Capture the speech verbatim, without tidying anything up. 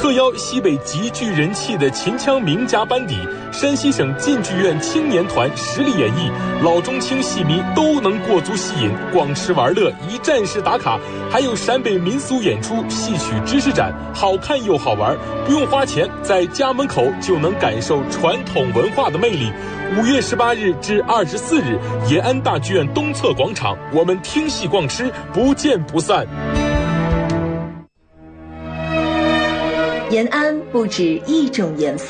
特邀西北极具人气的秦腔名家班底，山西省晋剧院青年团实力演绎，老中青戏迷都能过足戏瘾，逛吃玩乐，一站式打卡，还有陕北民俗演出、戏曲知识展，好看又好玩，不用花钱，在家门口就能感受传统文化的魅力。五月十八日至二十四日，延安大剧院东侧广场，我们听戏逛吃，不见不散。 延安不止一种颜色。